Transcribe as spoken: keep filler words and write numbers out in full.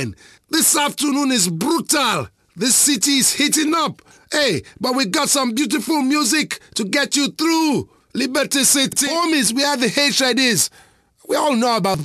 man. This afternoon is brutal. This city is heating up. Hey, but we got some beautiful music to get you through. Liberty City. Homies, we have the H I Ds. We all know about